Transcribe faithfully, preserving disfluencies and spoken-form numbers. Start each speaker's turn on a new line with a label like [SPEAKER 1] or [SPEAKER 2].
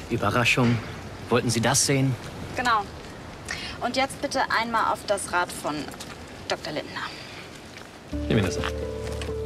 [SPEAKER 1] Überraschung. Wollten Sie das sehen?
[SPEAKER 2] Genau. Und jetzt bitte einmal auf das Rad von Doktor Lindner.
[SPEAKER 1] Nehmen wir das an.